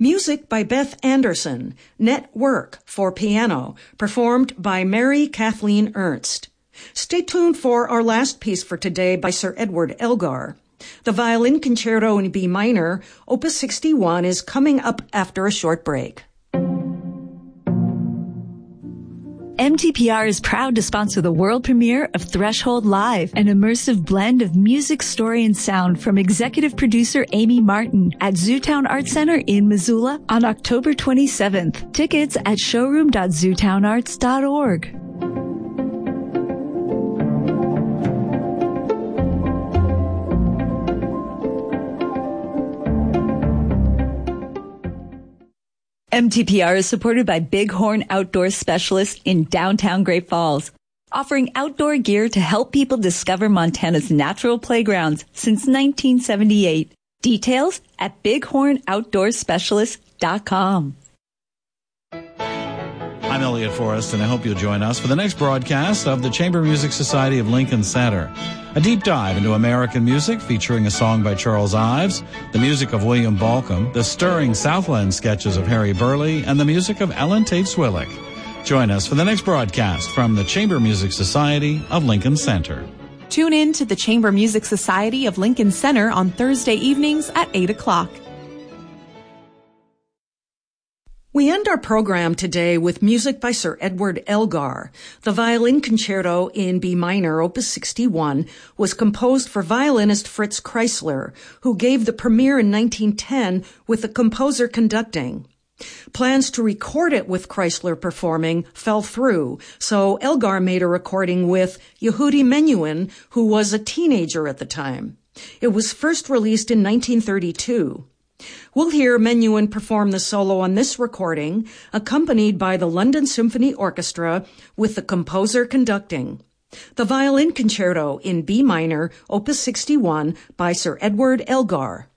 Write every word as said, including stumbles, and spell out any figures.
Music by Beth Anderson, Network for piano, performed by Mary Kathleen Ernst. Stay tuned for our last piece for today by Sir Edward Elgar. The Violin Concerto in B minor, Opus sixty-one, is coming up after a short break. M T P R is proud to sponsor the world premiere of Threshold Live, an immersive blend of music, story, and sound from executive producer Amy Martin at Zootown Art Center in Missoula on October twenty-seventh. Tickets at showroom dot zootown arts dot org. M T P R is supported by Bighorn Outdoor Specialists in downtown Great Falls, offering outdoor gear to help people discover Montana's natural playgrounds since nineteen seventy-eight. Details at bighorn outdoor specialists dot com. I'm Elliot Forrest, and I hope you'll join us for the next broadcast of the Chamber Music Society of Lincoln Center. A deep dive into American music featuring a song by Charles Ives, the music of William Balcom, the stirring Southland sketches of Harry Burley, and the music of Ellen Tate Swillick. Join us for the next broadcast from the Chamber Music Society of Lincoln Center. Tune in to the Chamber Music Society of Lincoln Center on Thursday evenings at eight o'clock. We end our program today with music by Sir Edward Elgar. The Violin Concerto in B minor, Opus sixty-one, was composed for violinist Fritz Kreisler, who gave the premiere in nineteen ten with the composer conducting. Plans to record it with Kreisler performing fell through, so Elgar made a recording with Yehudi Menuhin, who was a teenager at the time. It was first released in nineteen thirty-two. We'll hear Menuhin perform the solo on this recording, accompanied by the London Symphony Orchestra with the composer conducting. The Violin Concerto in B minor, Opus sixty-one, by Sir Edward Elgar.